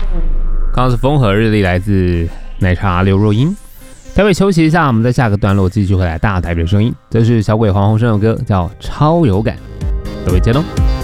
刚刚是风和日丽，来自奶茶刘若英。待会休息一下，我们在下个段落继续回来大台北的声音。这是小鬼黄鸿升的歌，叫《超有感》，各位接喽。